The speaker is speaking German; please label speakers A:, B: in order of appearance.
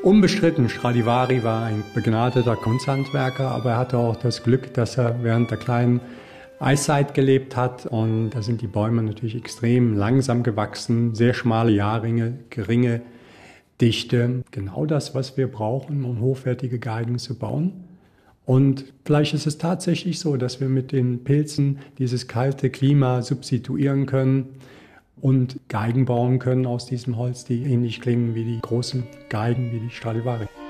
A: Unbestritten, Stradivari war ein begnadeter Kunsthandwerker, aber er hatte auch das Glück, dass er während der kleinen Eiszeit gelebt hat. Und da sind die Bäume natürlich extrem langsam gewachsen, sehr schmale Jahrringe, geringe Dichte. Genau das, was wir brauchen, um hochwertige Geigen zu bauen. Und vielleicht ist es tatsächlich so, dass wir mit den Pilzen dieses kalte Klima substituieren können und Geigen bauen können aus diesem Holz, die ähnlich klingen wie die großen Geigen, wie die Stradivari.